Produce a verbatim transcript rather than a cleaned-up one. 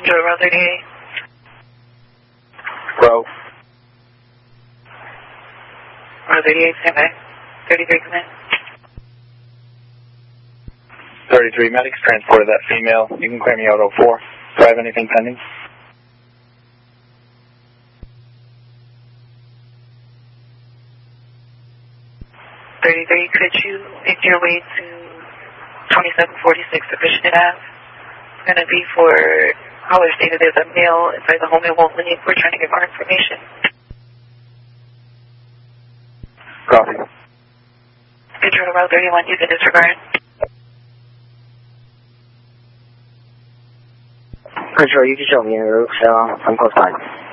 Control Route thirty-eight. Row. Route thirty-eight, stand by. thirty-three, come in. thirty-three, medics transported that female. You can clear me out oh four. Do I have anything pending? thirty-three, could you make your way to twenty-seven forty-six Aficionate Ave? It's going to be for caller stated there's a male inside the home. It won't leave. We're trying to get more information. Copy. Control Route thirty-one, you can disregard. Control, you can show me your route, so I'm close by.